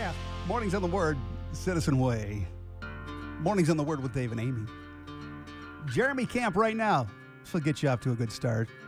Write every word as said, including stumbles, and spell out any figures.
Mornings on the Word, Citizen Way. Mornings on the Word with Dave and Amy. Jeremy Camp right now. This will get you off to a good start.